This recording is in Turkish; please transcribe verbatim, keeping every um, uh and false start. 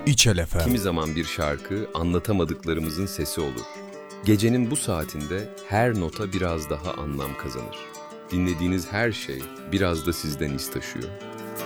İçel Efem. Kimi zaman bir şarkı anlatamadıklarımızın sesi olur. Gecenin bu saatinde her nota biraz daha anlam kazanır. Dinlediğiniz her şey biraz da sizden iz taşıyor.